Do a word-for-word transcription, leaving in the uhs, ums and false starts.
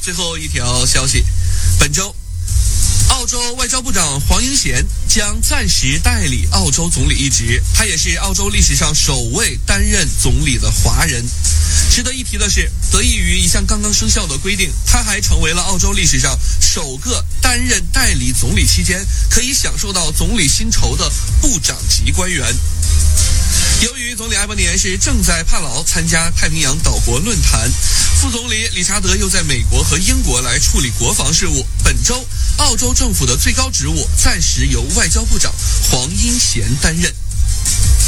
最后一条消息，本周澳洲外交部长黄英贤将暂时代理澳洲总理一职，他也是澳洲历史上首位担任总理的华人。值得一提的是，得益于一项刚刚生效的规定，他还成为了澳洲历史上首个担任代理总理期间可以享受到总理薪酬的部长级官员。由于总理埃伯尼是正在帕劳参加太平洋岛国论坛，副总理理查德又在美国和英国来处理国防事务，本周澳洲政府的最高职务暂时由外交部长黄英贤担任。